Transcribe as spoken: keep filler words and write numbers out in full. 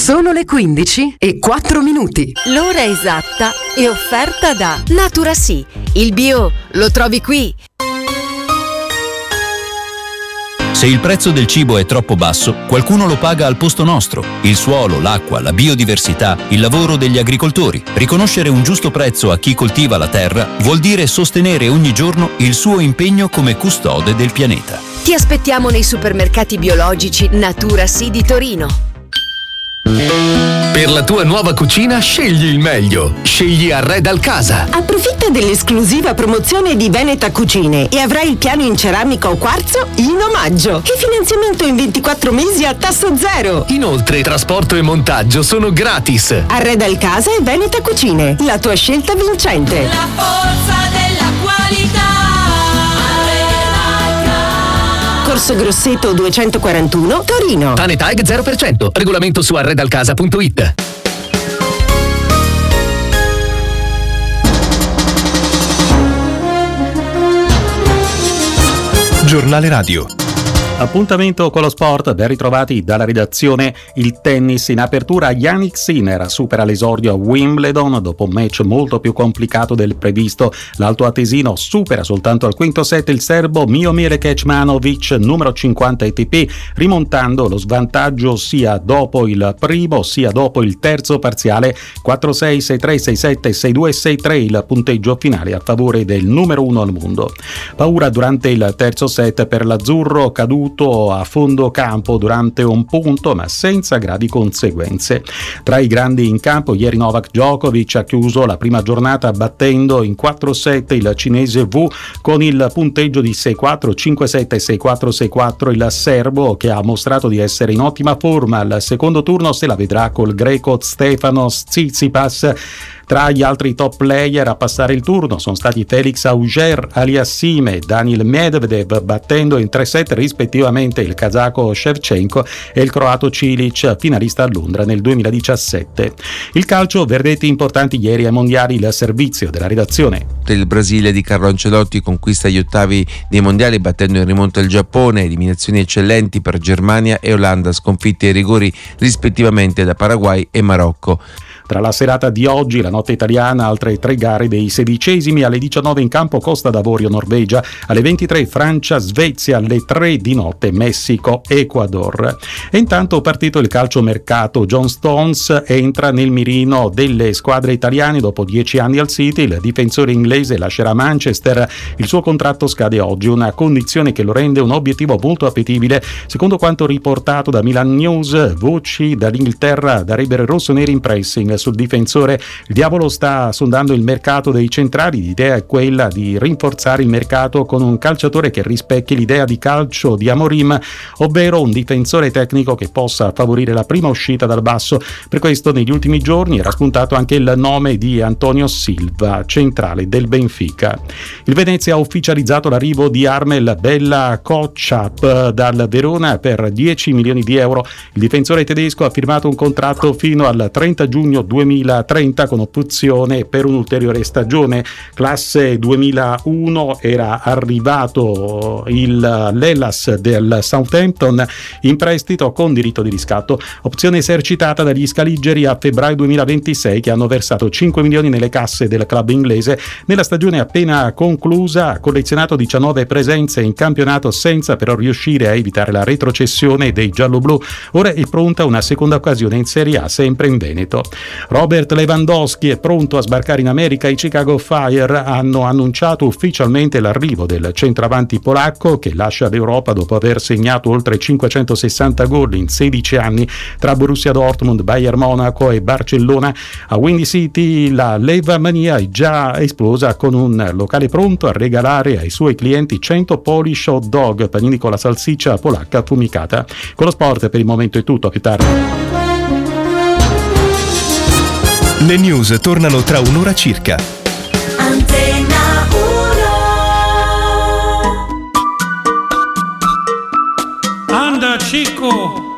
Sono le quindici e quattro minuti. L'ora esatta è offerta da Naturasì. Il bio lo trovi qui. Se il prezzo del cibo è troppo basso, qualcuno lo paga al posto nostro. Il suolo, l'acqua, la biodiversità, il lavoro degli agricoltori. Riconoscere un giusto prezzo a chi coltiva la terra vuol dire sostenere ogni giorno il suo impegno come custode del pianeta. Ti aspettiamo nei supermercati biologici Naturasì di Torino. Per la tua nuova cucina scegli il meglio. Scegli Arredal Casa. Approfitta dell'esclusiva promozione di Veneta Cucine e avrai il piano in ceramica o quarzo in omaggio e finanziamento in ventiquattro mesi a tasso zero. Inoltre trasporto e montaggio sono gratis. Arredal Casa e Veneta Cucine, la tua scelta vincente. La forza della qualità. Corso Grosseto duecentoquarantuno, Torino. Tanetag zero per cento. Regolamento su arredalcasa punto it. Giornale Radio. Appuntamento con lo sport, ben ritrovati dalla redazione. Il tennis in apertura, Jannik Sinner supera l'esordio a Wimbledon dopo un match molto più complicato del previsto. L'alto atesino supera soltanto al quinto set il serbo Miomir Kecmanovic, numero cinquanta A T P, rimontando lo svantaggio sia dopo il primo sia dopo il terzo parziale. quattro sei, sei tre, sei sette, sei due, sei tre il punteggio finale a favore del numero uno al mondo. Paura durante il terzo set per l'azzurro, caduto a fondo campo durante un punto ma senza gravi conseguenze. Tra i grandi in campo ieri Novak Djokovic ha chiuso la prima giornata battendo in quattro set il cinese Wu con il punteggio di sei quattro, cinque sette, sei quattro, sei quattro. Il serbo, che ha mostrato di essere in ottima forma al secondo turno, se la vedrà col greco Stefanos Tsitsipas. Tra gli altri top player a passare il turno sono stati Felix Auger-Aliassime e Daniil Medvedev, battendo in tre set rispettivamente il kazako Shevchenko e il croato Cilic, finalista a Londra nel duemiladiciassette. Il calcio, verdetti importanti ieri ai mondiali, il servizio della redazione. Il Brasile di Carlo Ancelotti conquista gli ottavi dei mondiali battendo in rimonta il Giappone, eliminazioni eccellenti per Germania e Olanda, sconfitte ai rigori rispettivamente da Paraguay e Marocco. Tra la serata di oggi, la notte italiana, altre tre gare dei sedicesimi. Alle diciannove in campo Costa d'Avorio Norvegia, alle ventitré Francia Svezia, alle tre di notte Messico Ecuador. E intanto partito il calciomercato, John Stones entra nel mirino delle squadre italiane dopo dieci anni al City. Il difensore inglese lascerà Manchester, il suo contratto scade oggi, una condizione che lo rende un obiettivo molto appetibile. Secondo quanto riportato da Milan News, voci dall'Inghilterra darebbero rossoneri in pressing sul difensore. Il diavolo sta sondando il mercato dei centrali. L'idea è quella di rinforzare il mercato con un calciatore che rispecchi l'idea di calcio di Amorim, ovvero un difensore tecnico che possa favorire la prima uscita dal basso. Per questo negli ultimi giorni era spuntato anche il nome di Antonio Silva, centrale del Benfica. Il Venezia ha ufficializzato l'arrivo di Armel Bella Kotchap dal Verona per dieci milioni di euro. Il difensore tedesco ha firmato un contratto fino al trenta giugno duemilatrenta con opzione per un'ulteriore stagione. Classe duemilauno era arrivato il l'Hellas del Southampton in prestito con diritto di riscatto, opzione esercitata dagli scaligeri a febbraio duemilaventisei, che hanno versato cinque milioni nelle casse del club inglese. Nella stagione appena conclusa ha collezionato diciannove presenze in campionato senza però riuscire a evitare la retrocessione dei gialloblu. Ora è pronta una seconda occasione in Serie A, sempre in Veneto. Robert Lewandowski è pronto a sbarcare in America. I Chicago Fire hanno annunciato ufficialmente l'arrivo del centravanti polacco, che lascia l'Europa dopo aver segnato oltre cinquecentosessanta gol in sedici anni tra Borussia Dortmund, Bayern Monaco e Barcellona. A Windy City la Leva Mania è già esplosa con un locale pronto a regalare ai suoi clienti cento Polish hot dog, panini con la salsiccia polacca affumicata. Con lo sport per il momento è tutto, a più tardi. Le news tornano tra un'ora circa. Antena uno. Anda, Chico!